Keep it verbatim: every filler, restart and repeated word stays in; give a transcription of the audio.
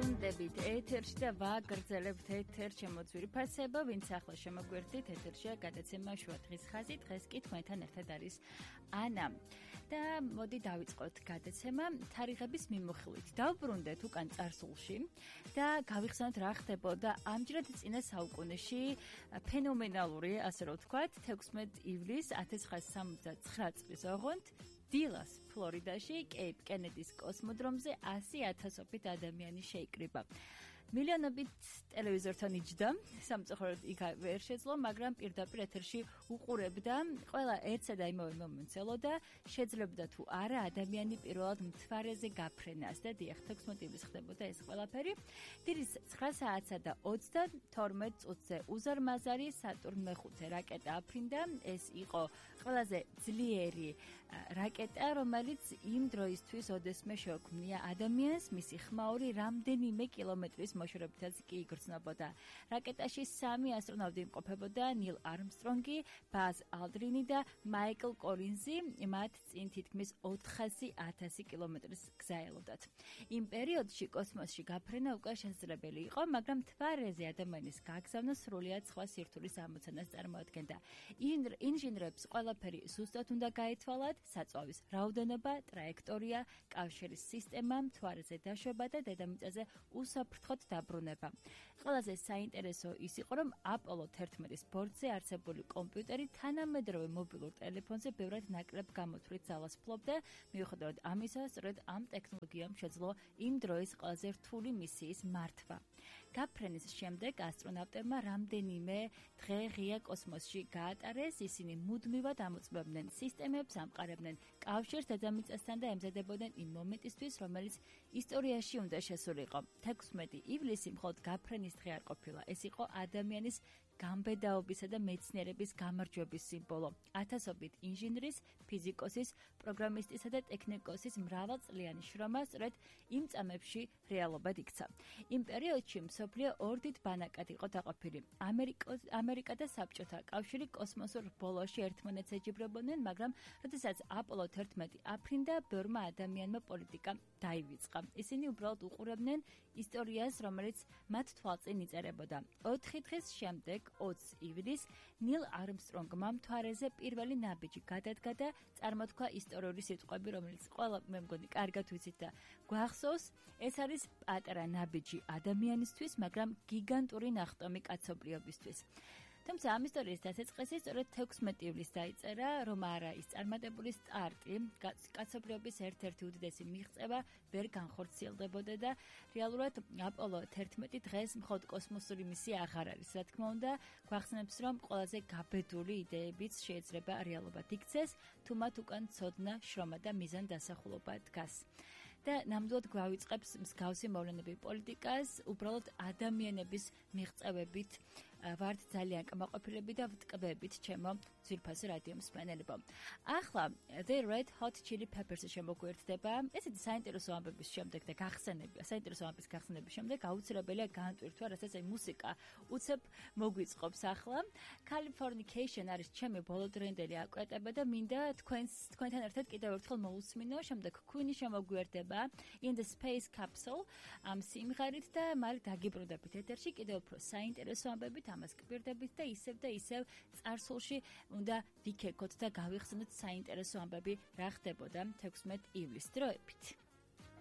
გრძნდებით ეთერში და ვაგრძელებთ ეთერ შემოძვირფასება, ვინც ახლა შემოგვერთით ეთერშია გადაცემა შუა დღის ხაზი. დღეს კი თქვენთან ერთად არის ანა. და მოდი დავიწყოთ გადაცემა თარიღების მიმოხილვით. დავბრუნდეთ უკან წარსულში და გავიხსენოთ რა ხდებოდა ამჯერად წინა საუკუნეში ფენომენალური, ასე რომ ვთქვათ, თექვსმეტ ივლისს ათას ცხრაასი სამოცდაცხრა წლის ოღონდ დილას ფლორიდაში კეიპ კენედის კოსმოდრომზე ასი ათასობით ადამიანი შეიკრიბა. მილიონობით ტელევიზორთან იჯდა, სამწუხაროდ იქ ვერ შეძლო, მაგრამ პირდაპირ ეთერში უყურებდა, ყველა ერთსა და იმავე მომენტს ელოდა, შეძლებდა თუ არა ადამიანი პირველად მთვარეზე გაფრენას და დიახ, თექვსმეტ ივლისს ხდებოდა ეს ყველაფერი. დილის ცხრა საათსა და ოცდათორმეტ წუთზე უზარმაზარი სატურნ მეხუთე რაკეტა აფრინდა. ეს იყო ყველაზე ძლიერი რაკეტა, რომელიც იმ დროისთვის ოდესმე შეუქმნია ადამიანს, მისი ხმაური რამდენიმე კილომეტრის მოშორებითაც კი იგრძნობოდა. რაკეტაში სამი ასტრონავტი იმყოფებოდა, ნილ არმსტრონგი, ბაზ ალდრინი და მაიკლ კოლინზი, მათ წინ თითქმის ოთხასი ათასი კილომეტრის გზა ელოდათ. იმ პერიოდში კოსმოსში გაფრენა უკვე შესაძლებელი იყო, მაგრამ მთვარეზე ადამიანის გაგზავნა სრულიად სხვა სირთულის ამოცანას წარმოადგენდა. ინჟინრებს ყველაფერი ზუსტად უნდა გაეთვალათ, საწვავის რაოდენობა, ტრაექტორია, კავშირის სისტემა, მთვარეზე დაშვება და დედამიწაზე უსაფრთხოდ დაბრუნება. ყველაზე საინტერესო ის იყო, რომ აპოლო თერთმეტის ბორტზე არსებული კომპიუტერი თანამედროვე მობილურ ტელეფონზე ბევრად ნაკლებ გამოთვლით ძალას ფლობდა, მიუხედავად ამისა, სწორედ ამ ტექნოლოგიამ შეძლო იმ დროის ყველაზე რთული მისიის მართვა. გაფრენის შემდეგ ასტრონავტებმა რამდენიმე დღე ღია კოსმოსში გაატარეს, ისინი მუდმივად ამოწმებდნენ სისტემებს, ამყარებდნენ კავშირს დედამიწასთან და ემზადებოდნენ იმ მომენტისთვის, რომელიც ისტორიაში უნდა შესულიყო. თექვსმეტი ივლისი მხოლოდ გაფრენის დღე არ ყოფილა, ეს იყო ადამიანის გამბედაობისა და მეცნიერების გამარჯვების სიმბოლო. ათასობით ინჟინრის, ფიზიკოსის, პროგრამისტისა და ტექნიკოსის მრავალწლიანი შრომა სწორედ იმ წამებში რეალობად იქცა. იმ პერიოდში მსოფლიო ორ დიდ ბანაკად იყო დაყოფილი. ამერიკა და საბჭოთა კავშირი კოსმოსურ ბოლოში ერთმანეთს ეჯიბრებოდნენ, მაგრამ როდესაც აპოლო თერთმეტი აფრინდა, ბევრმა ადამიანმა პოლიტიკა დაივიწყა. ისინი უბრალოდ უყურებდნენ ისტორიას, რომელიც მათ თვალწინ იწერებოდა. ოთხი დღის შემდეგ ოცს ივლისს ნილ არმსტრონგმა მთვარეზე პირველი ნაბიჯი გადადგა და წარმოთქვა ისტორიული სიტყვები, რომელიც ყველა მე მგონი კარგად ვიცით და გვახსოვს. ეს არის პატარა ნაბიჯი ადამიანისთვის, მაგრამ გიგანტური ნახტომი კაცობრიობისთვის. თუმცა ამ ისტორიის დასაწყისი სწორედ თექვსმეტ ივლისს დაიწერა, რომ არა ის წარმატებული სტარტი, კაცობრიობის ერთ-ერთი უდიდესი მიღწევა ვერ განხორციელდებოდა და რეალურად აპოლო თერთმეტი დღეს მხოლოდ კოსმოსური მისია აღარ არის. რა თქმა უნდა, გვახსენებს, რომ ყველაზე გაბედული იდეებიც შეიძლება რეალობად იქცეს, თუ მათ უკან ცოდნა, შრომა და მიზანდასახულობა დგას. და ნამდვილად გვავიწყებს მსგავსი მოვლენები პოლიტიკას, უბრალოდ ადამიანების მიღწევებით ვართ ძალიან კმაყოფილები და ვტკბებით ჩემო ძვირფასი რადიო მსმენელებო. ახლა The Red Hot Chili Peppers შემოგვერთდება. ესეთი საინტერესო ამბების შემდეგ და გახსენები, საინტერესო ამბების გახსენების შემდეგ აუცილებელია განტვირთვა, რასაც აი მუსიკა უცებ მოგვიწყობს ახლა. Californication არის ჩემი ბოლოდროინდელი აკვეტება და მინდა თქვენს თქვენთან ერთად კიდევ ერთხელ მოусმინო, შემდეგ Queen შემოგვერთდება In the Space Capsule ამ სიმღერით და მალე დაგიბრუნდებით ეთერში კიდევ უფრო საინტერესო ამბებით, ამას გპირდებით და ისევ და ისევ წარსულში უნდა ვიქეკოთ და გავიხსენოთ საინტერესო ამბები რა ხდებოდა თექვსმეტ ივლისს დროებით.